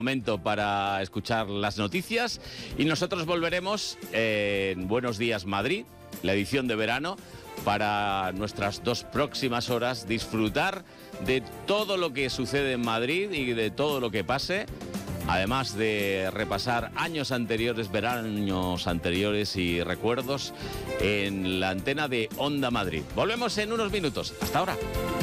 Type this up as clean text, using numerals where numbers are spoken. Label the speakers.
Speaker 1: Momento para escuchar las noticias y nosotros volveremos en Buenos Días Madrid, la edición de verano, para nuestras 2 próximas horas disfrutar de todo lo que sucede en Madrid y de todo lo que pase, además de repasar años anteriores, veranos anteriores y recuerdos en la antena de Onda Madrid. Volvemos en unos minutos. Hasta ahora.